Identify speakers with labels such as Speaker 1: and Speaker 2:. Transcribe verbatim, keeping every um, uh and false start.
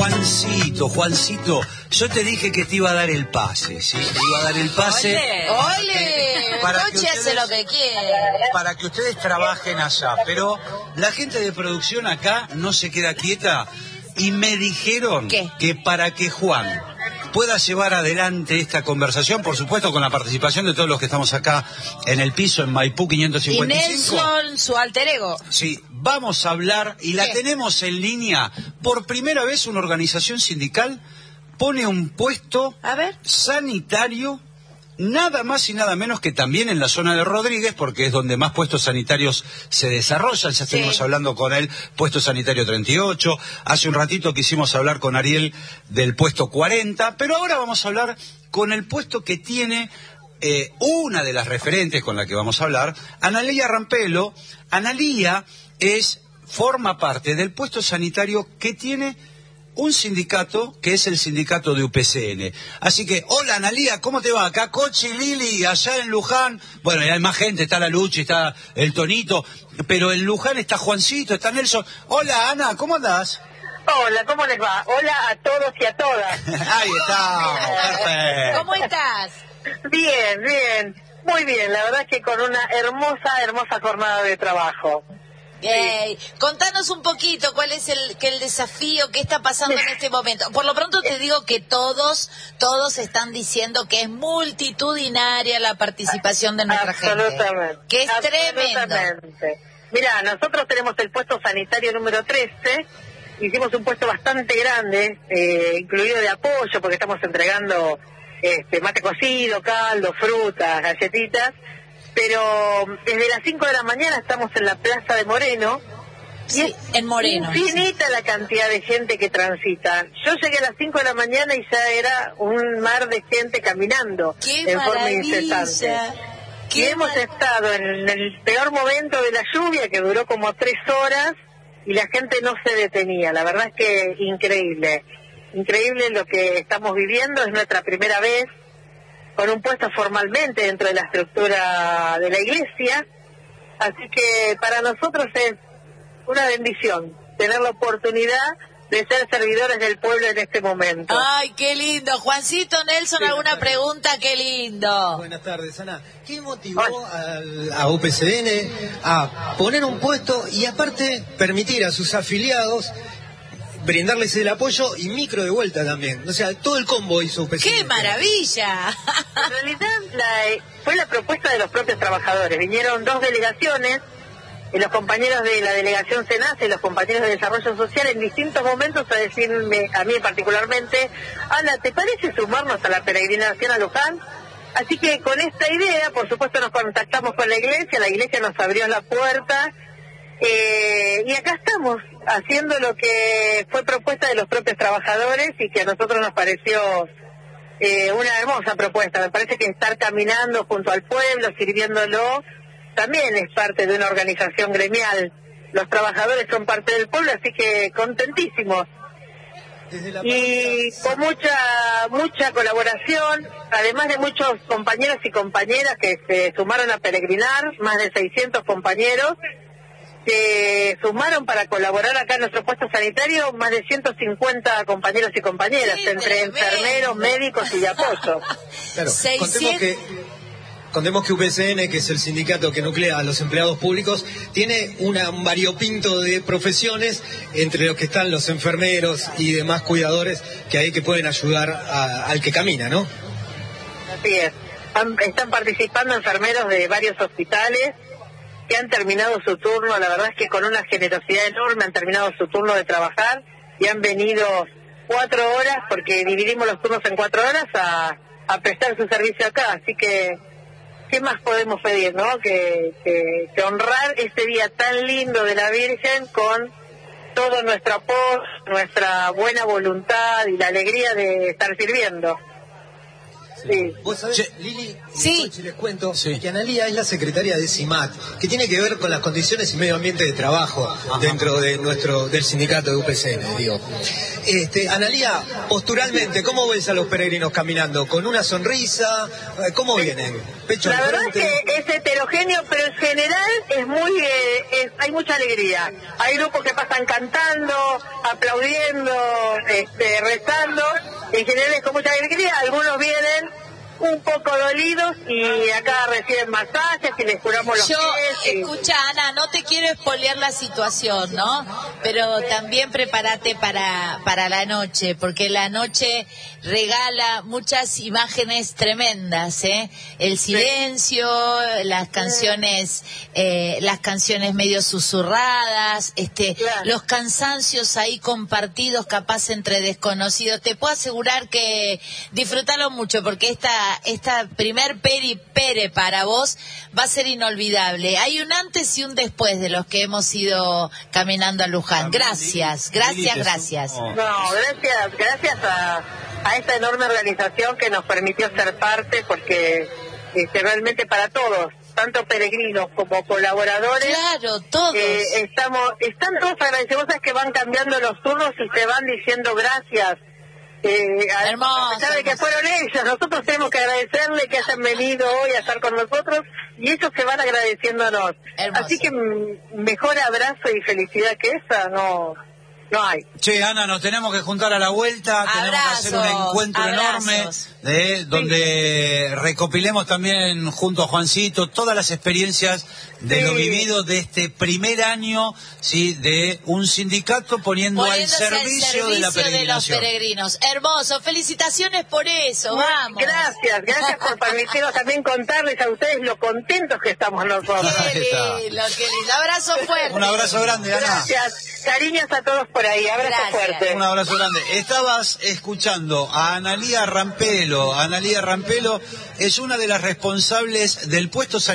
Speaker 1: Juancito, Juancito, yo te dije que te iba a dar el pase, ¿sí? Te iba a dar el pase.
Speaker 2: ¡Ole!
Speaker 1: Para
Speaker 2: Coche hace lo que quiere.
Speaker 1: Para que ustedes trabajen allá. Pero la gente de producción acá no se queda quieta y me dijeron
Speaker 2: ¿Qué?
Speaker 1: que para que Juan pueda llevar adelante esta conversación, por supuesto con la participación de todos los que estamos acá en el piso, en Maipú quinientos cincuenta y cinco.
Speaker 2: Y Nelson, su alter ego.
Speaker 1: Sí, vamos a hablar, y la
Speaker 2: ¿Qué?
Speaker 1: tenemos en línea. Por primera vez una organización sindical pone un puesto
Speaker 2: A ver.
Speaker 1: sanitario, nada más y nada menos que también en la zona de Rodríguez, porque es donde más puestos sanitarios se desarrollan. Ya estuvimos
Speaker 2: Sí.
Speaker 1: hablando con él, puesto sanitario treinta y ocho. Hace un ratito quisimos hablar con Ariel del puesto cuarenta, pero ahora vamos a hablar con el puesto que tiene eh, una de las referentes con la que vamos a hablar, Analía Rampelo. Analía es, forma parte del puesto sanitario que tiene un sindicato, que es el sindicato de U P C N. Así que, hola Analía, ¿cómo te va? Acá Cochi, Lili, allá en Luján. Bueno, y hay más gente, está la Luchi, está el Tonito, pero en Luján está Juancito, está Nelson. Hola Ana, ¿cómo andás?
Speaker 3: Hola, ¿cómo les va? Hola a todos y a todas.
Speaker 1: Ahí estamos, perfecto.
Speaker 2: ¿Cómo estás?
Speaker 3: Bien, bien, muy bien. La verdad es que con una hermosa, hermosa jornada de trabajo.
Speaker 2: Ey, contanos un poquito cuál es el, que el desafío, qué está pasando en este momento. Por lo pronto te digo que todos, todos están diciendo que es multitudinaria la participación de nuestra
Speaker 3: Absolutamente.
Speaker 2: gente. Que es tremendo.
Speaker 3: Absolutamente. Mirá, nosotros tenemos el puesto sanitario número trece. Hicimos un puesto bastante grande, eh, incluido de apoyo, porque estamos entregando este, mate cocido, caldo, frutas, galletitas. Pero desde las cinco de la mañana estamos en la Plaza de Moreno. Y
Speaker 2: Sí,
Speaker 3: es
Speaker 2: en Moreno.
Speaker 3: infinita la cantidad de gente que transita. Yo llegué a las cinco de la mañana y ya era un mar de gente caminando
Speaker 2: ¡Qué
Speaker 3: en forma
Speaker 2: maravilla!
Speaker 3: incesante. Y
Speaker 2: ¡Qué
Speaker 3: hemos
Speaker 2: mar-
Speaker 3: estado en el peor momento de la lluvia, que duró como tres horas, y la gente no se detenía. La verdad es que increíble. Increíble lo que estamos viviendo. Es nuestra primera vez con un puesto formalmente dentro de la estructura de la iglesia, así que para nosotros es una bendición tener la oportunidad de ser servidores del pueblo en este momento.
Speaker 2: Ay, qué lindo. Juancito, Nelson,
Speaker 4: Sí,
Speaker 2: ¿alguna
Speaker 4: buenas
Speaker 2: pregunta? Qué lindo.
Speaker 4: Buenas tardes, Ana. ¿Qué motivó al- a U P C N a poner un puesto y aparte permitir a sus afiliados brindarles el apoyo y micro de vuelta también? O sea, todo el combo hizo U P C N.
Speaker 2: ¡Qué maravilla!
Speaker 3: En realidad la- fue la propuesta de los propios trabajadores. Vinieron dos delegaciones, y los compañeros de la delegación SENACE y los compañeros de Desarrollo Social en distintos momentos a decirme, a mí particularmente, Ana, ¿te parece sumarnos a la peregrinación a Luján? Así que con esta idea, por supuesto, nos contactamos con la iglesia, la iglesia nos abrió la puerta, eh, y acá estamos, haciendo lo que fue propuesta de los propios trabajadores y que a nosotros nos pareció eh, una hermosa propuesta. Me parece que estar caminando junto al pueblo, sirviéndolo, también es parte de una organización gremial. Los trabajadores son parte del pueblo, así que contentísimos.
Speaker 4: Desde la
Speaker 3: Y
Speaker 4: parroquia-
Speaker 3: con mucha mucha colaboración, además de muchos compañeros y compañeras que se sumaron a peregrinar, más de seiscientos compañeros se sumaron para colaborar acá en nuestro puesto sanitario, más de ciento cincuenta compañeros y compañeras,
Speaker 2: ¡Qué
Speaker 3: entre
Speaker 2: tremendo!
Speaker 3: enfermeros, médicos y de apoyo.
Speaker 4: Claro, contemos
Speaker 2: seiscientos
Speaker 4: que, contemos que U P C N, que es el sindicato que nuclea a los empleados públicos, tiene una, un variopinto de profesiones, entre los que están los enfermeros y demás cuidadores, que hay que pueden ayudar a- al que camina, ¿no?
Speaker 3: Así es. Han- están participando enfermeros de varios hospitales que han terminado su turno, la verdad es que con una generosidad enorme han terminado su turno de trabajar y han venido cuatro horas, porque dividimos los turnos en cuatro horas, a, a prestar su servicio acá. Así que, ¿qué más podemos pedir, no? Que, que, que honrar este día tan lindo de la Virgen con todo nuestro apoyo, nuestra buena voluntad y la alegría de estar sirviendo. Sí.
Speaker 4: Vos sabés,
Speaker 1: Che,
Speaker 4: Lili,
Speaker 2: Sí.
Speaker 4: si les cuento
Speaker 1: Sí.
Speaker 4: que Analía es la secretaria de CIMAT, que tiene que ver con las condiciones y medio ambiente de trabajo dentro de nuestro del sindicato de U P C N, digo. Este, Analía, posturalmente, ¿cómo ves a los peregrinos caminando? ¿Con una sonrisa? ¿Cómo vienen? Pecho
Speaker 3: La
Speaker 4: al
Speaker 3: verdad es
Speaker 4: frente.
Speaker 3: que es heterogéneo, pero en general es muy, eh, es- hay mucha alegría. Hay grupos que pasan cantando, aplaudiendo, este, rezando. En general es con mucha alegría. Algunos vienen un poco dolidos y acá reciben masajes y les curamos los
Speaker 2: Yo,
Speaker 3: pies. y-
Speaker 2: escucha, Ana, no te quiero espolear la situación, ¿no? Pero también prepárate para, para la noche, porque la noche regala muchas imágenes tremendas, ¿eh? El silencio, las canciones, eh, las canciones medio susurradas, este,
Speaker 3: Claro.
Speaker 2: los cansancios ahí compartidos, capaz entre desconocidos. Te puedo asegurar que disfrutalo mucho, porque esta esta primer peri pere para vos va a ser inolvidable. Hay un antes y un después de los que hemos ido caminando a Luján. Gracias, gracias, gracias.
Speaker 3: No, gracias, gracias a, a esta enorme organización que nos permitió ser parte, porque este, realmente para todos, tanto peregrinos como colaboradores,
Speaker 2: Claro, todos.
Speaker 3: eh, estamos, están todos agradecidos. Vos sabés que van cambiando los turnos y te van diciendo gracias. Eh, a,
Speaker 2: Hermoso,
Speaker 3: a pesar de que
Speaker 2: hermoso.
Speaker 3: fueron ellos, nosotros tenemos que agradecerle que hayan venido hoy a estar con nosotros y ellos se van agradeciéndonos.
Speaker 2: Hermoso.
Speaker 3: Así que m- mejor abrazo y felicidad que esa no no hay.
Speaker 1: Che, Ana, nos tenemos que juntar a la vuelta, tenemos que hacer un
Speaker 2: Abrazos,
Speaker 1: encuentro
Speaker 2: abrazos.
Speaker 1: enorme, de, donde recopilemos también junto a Juancito todas las experiencias de
Speaker 3: Sí.
Speaker 1: lo vivido de este primer año, sí, de un sindicato poniendo al
Speaker 2: Poniéndose al
Speaker 1: servicio, de la
Speaker 2: servicio de los
Speaker 1: peregrinación.
Speaker 2: peregrinos. Hermoso, felicitaciones por eso, vamos.
Speaker 3: Gracias, gracias por permitirnos también contarles a ustedes lo contentos que estamos nosotros.
Speaker 2: Qué
Speaker 1: Ahí está.
Speaker 2: lindo, qué lindo. Abrazo fuerte.
Speaker 1: Un abrazo grande, Ana.
Speaker 3: Gracias, cariños a todos por ahí, abrazo
Speaker 2: Gracias.
Speaker 3: fuerte.
Speaker 1: Un abrazo grande. Estabas escuchando a Analía Rampelo. Analía Rampelo es una de las responsables del puesto sanitario